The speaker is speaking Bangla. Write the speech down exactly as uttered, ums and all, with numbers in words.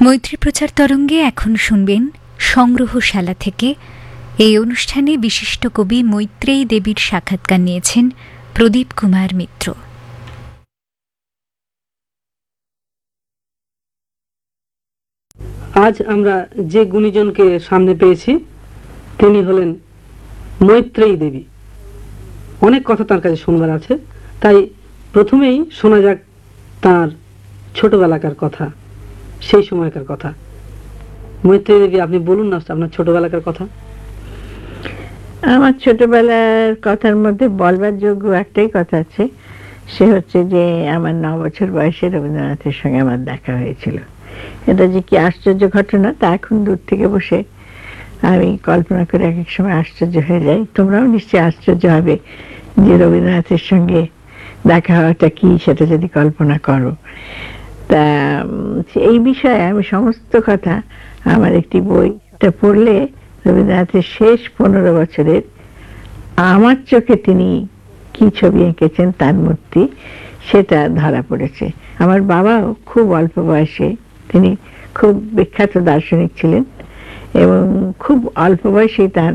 মৈত্রী প্রচার তরঙ্গে এখন শুনবেন সংগ্রহশালা থেকে। এই অনুষ্ঠানে বিশিষ্ট কবি মৈত্রেয়ী দেবীর সাক্ষাৎকার নিয়েছেন প্রদীপ কুমার মিত্র। আজ আমরা যে গুণীজনকে সামনে পেয়েছি তিনি হলেন মৈত্রেয়ী দেবী। অনেক কথা তার কাছে শুনবার আছে, তাই প্রথমেই শোনা যাক তার ছোটবেলাকার কথা, সেই সময়কার কথা। মৈত্রেয়ী দেবী, আপনি বলুন না আপনার ছোটবেলাকার কথা। আমার ছোটবেলার কথার মধ্যে বলবার যোগ্য একটাই কথা আছে, সে হচ্ছে যে আমার ন বছর বয়সে রবীন্দ্রনাথের সঙ্গে আমার দেখা হয়েছিল। এটা যে কি আশ্চর্য ঘটনা তা এখন দূর থেকে বসে আমি কল্পনা করে এক এক সময় আশ্চর্য হয়ে যাই। তোমরাও নিশ্চয়ই আশ্চর্য হবে যে রবীন্দ্রনাথের সঙ্গে দেখা হওয়াটা কি, সেটা যদি কল্পনা করো। তা এই বিষয়ে আমি সমস্ত কথা আমার একটি বইটা পড়লে রবীন্দ্রনাথের শেষ পনেরো বছরের আমার চোখে তিনি কি ছবি এঁকেছেন তার মূর্তি, সেটা ধরা পড়েছে। আমার বাবাও খুব অল্প বয়সে, তিনি খুব বিখ্যাত দার্শনিক ছিলেন এবং খুব অল্প বয়সেই তার